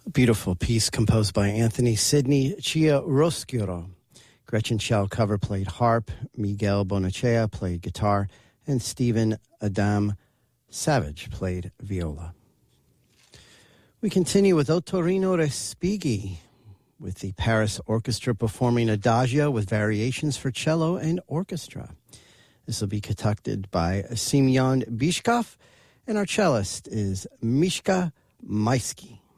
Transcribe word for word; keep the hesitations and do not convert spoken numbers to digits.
Beautiful piece composed by Anthony Sidney Chiaroscuro. Gretchen Schell cover played harp, Miguel Bonachea played guitar, and Stephen Adam Savage played viola. We continue with Ottorino Respighi, with the Paris Orchestra performing Adagio with variations for cello and orchestra. This will be conducted by Semyon Bishkov, and our cellist is Mishka Maisky.